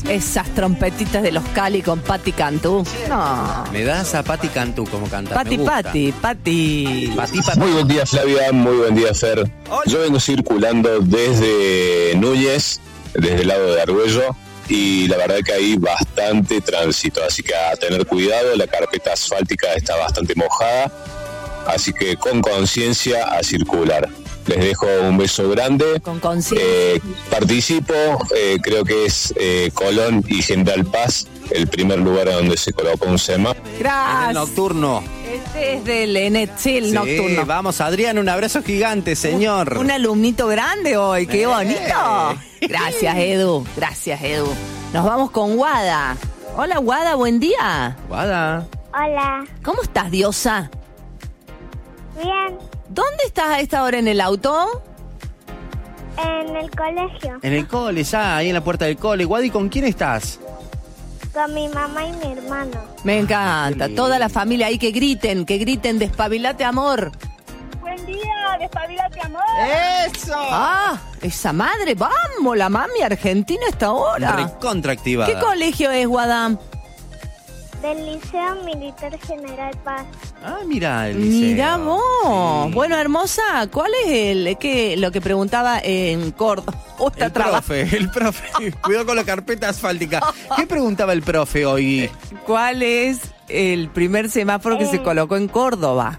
Esas trompetitas de los Cali con Patti Cantú. No. Me das a Patti Cantú como canta. Patti. Muy buen día, Flavia, muy buen día, Fer. Hola. Yo vengo circulando desde Núñez, desde el lado de Argüello, y la verdad que hay bastante tránsito, así que a tener cuidado, la carpeta asfáltica está bastante mojada, así que con conciencia a circular. Les dejo un beso grande. Con conciencia. Participo, creo que es Colón y General Paz, el primer lugar donde se colocó un semáforo. Gracias. El nocturno. Este es del Enet, sí, el Sí, nocturno. vamos, Adrián, un abrazo gigante, señor. Un alumnito grande hoy, qué bonito. Gracias, Edu. Nos vamos con Guada. Hola, Guada, buen día. Guada. Hola, ¿Cómo estás, diosa? bien, ¿Dónde estás a esta hora en el auto? en el colegio, En el cole, ya, ahí en la puerta del cole. Guadi, ¿con quién estás? con mi mamá y mi hermano. Me encanta, toda la familia ahí que griten, despabilate, amor. Buen día, despabilate, amor. ¡Eso! Ah, esa madre, vamos, la mami argentina a esta hora. Recontraactivada. ¿Qué colegio es, Guadam? Del Liceo Militar General Paz. Ah, mira el liceo. Mira vos. Sí. Bueno, hermosa, ¿cuál es lo que preguntaba en Córdoba? El profe. Cuidado con la carpeta asfáltica. ¿Qué preguntaba el profe hoy? ¿Cuál es el primer semáforo que se colocó en Córdoba?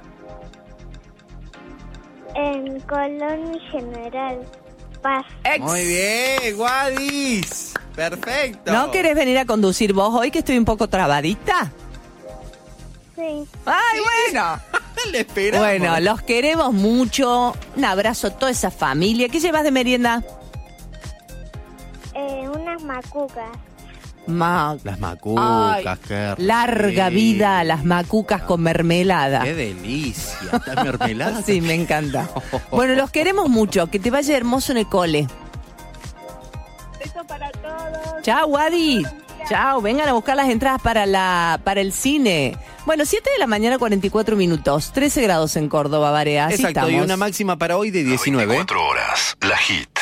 En Colón y General Paz. Muy bien, Guadis. Perfecto. ¿No querés venir a conducir vos hoy que estoy un poco trabadita? Sí, ¡Ay, bueno! Le esperamos. Bueno, los queremos mucho. Un abrazo a toda esa familia. ¿Qué llevas de merienda? unas macucas. Las macucas, Ay, qué rico. larga vida a las macucas con mermelada. Qué delicia. ¿Está mermelada? Sí, me encanta. Bueno, los queremos mucho. Que te vaya hermoso en el cole. Beso para todos. Chao, Wadi. Chao, vengan a buscar las entradas para el cine. Bueno, 7 de la mañana, 44 minutos. 13 grados en Córdoba, Barea. Así Exacto, y estamos. una máxima para hoy de 19. 24 horas, la hit.